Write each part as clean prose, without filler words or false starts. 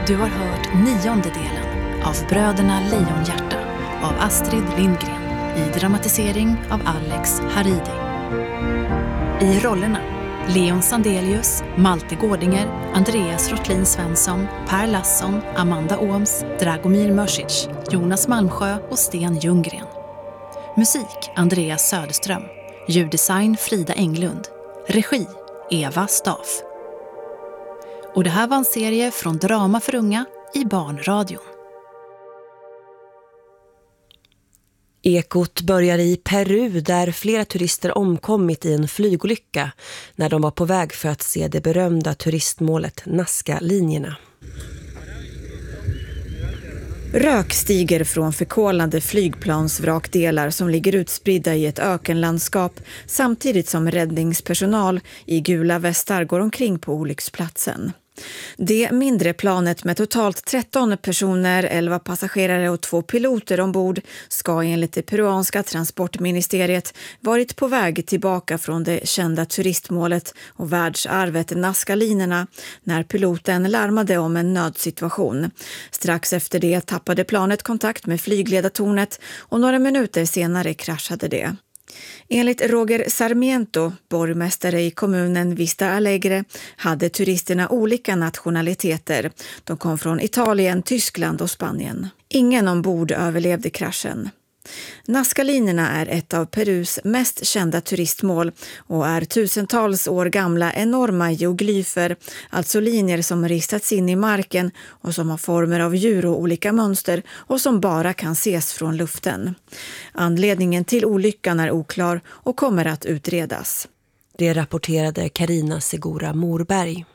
Du har hört 9:e delen av Bröderna Lejonhjärta av Astrid Lindgren i dramatisering av Alex Haridi. I rollerna Leon Sandelius, Malte Gårdinger, Andreas Rotlin Svensson, Per Lasson, Amanda Ooms, Dragomir Mörsic, Jonas Malmsjö och Sten Ljunggren. Musik Andreas Söderström. Ljuddesign Frida Englund. Regi Eva Staff. Och det här var en serie från Drama för unga i Barnradion. Ekot börjar i Peru där flera turister omkommit i en flygolycka när de var på väg för att se det berömda turistmålet Nazca-linjerna. Rök stiger från förkolnade flygplansvrakdelar som ligger utspridda i ett ökenlandskap samtidigt som räddningspersonal i gula västar går omkring på olycksplatsen. Det mindre planet med totalt 13 personer, 11 passagerare och 2 piloter ombord ska enligt det peruanska transportministeriet varit på väg tillbaka från det kända turistmålet och världsarvet Nazca-linjerna när piloten larmade om en nödsituation. Strax efter det tappade planet kontakt med flygledartornet och några minuter senare kraschade det. Enligt Roger Sarmiento, borgmästare i kommunen Vista Alegre, hade turisterna olika nationaliteter. De kom från Italien, Tyskland och Spanien. Ingen ombord överlevde kraschen. Nazca-linjerna är ett av Perus mest kända turistmål och är tusentals år gamla enorma geoglyfer, alltså linjer som ristats in i marken och som har former av djur och olika mönster och som bara kan ses från luften. Anledningen till olyckan är oklar och kommer att utredas. Det rapporterade Carina Segura Morberg.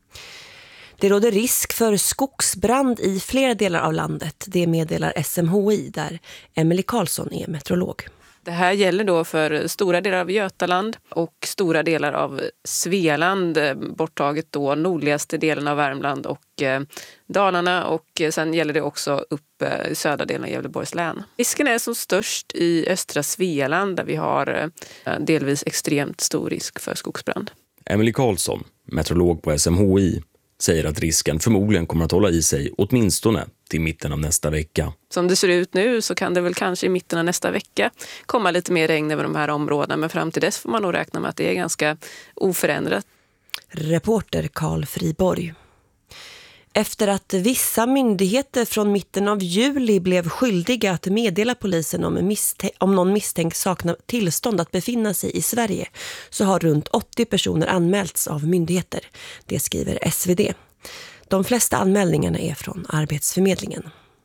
Det råder risk för skogsbrand i flera delar av landet. Det meddelar SMHI där Emelie Karlsson är meteorolog. Det här gäller då för stora delar av Götaland och stora delar av Svealand, borttaget då nordligaste delen av Värmland och Dalarna, och sen gäller det också upp i södra delen av Gävleborgs län. Risken är som störst i östra Svealand där vi har delvis extremt stor risk för skogsbrand. Emelie Karlsson, meteorolog på SMHI, säger att risken förmodligen kommer att hålla i sig åtminstone till mitten av nästa vecka. Som det ser ut nu så kan det väl kanske i mitten av nästa vecka komma lite mer regn över de här områdena, men fram till dess får man nog räkna med att det är ganska oförändrat. Reporter Carl Friborg. Efter att vissa myndigheter från mitten av juli blev skyldiga att meddela polisen om någon misstänkt saknar tillstånd att befinna sig i Sverige så har runt 80 personer anmälts av myndigheter. Det skriver SvD. De flesta anmälningarna är från Arbetsförmedlingen.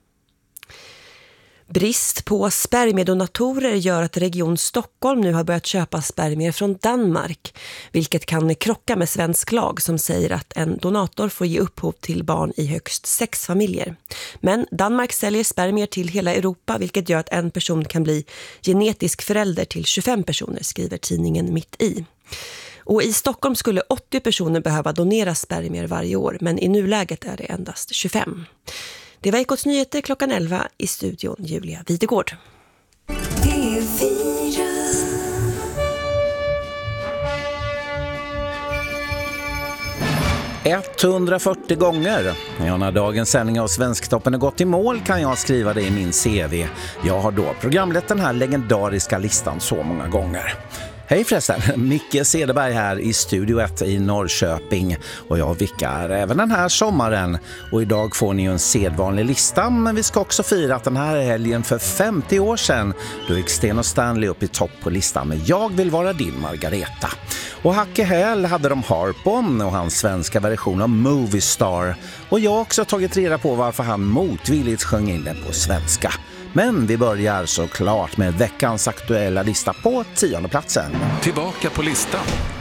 Brist på spermiedonatorer gör att Region Stockholm nu har börjat köpa spermier från Danmark, vilket kan krocka med svensk lag som säger att en donator får ge upphov till barn i högst 6 familjer. Men Danmark säljer spermier till hela Europa, vilket gör att en person kan bli genetisk förälder till 25 personer, skriver tidningen Mitt i. Och i Stockholm skulle 80 personer behöva donera spermier varje år, men i nuläget är det endast 25. Det var Ekots nyheter klockan 11 i studion Julia Videgård. 140 gånger. Ja, när dagens sändning av Svensktoppen har gått i mål kan jag skriva det i min CV. Jag har då programlett den här legendariska listan så många gånger. Hej förresten, Micke Cederberg här i Studio 1 i Norrköping och jag vickar även den här sommaren. Och idag får ni ju en sedvanlig lista, men vi ska också fira att den här helgen för 50 år sedan då gick Sten och Stanley upp i topp på listan med Jag vill vara din Margareta. Och Hacke Häll hade de Harpon och hans svenska version av Movie Star. Och jag har också tagit reda på varför han motvilligt sjöng in den på svenska. Men vi börjar såklart med veckans aktuella lista på 10:e platsen. Tillbaka på listan.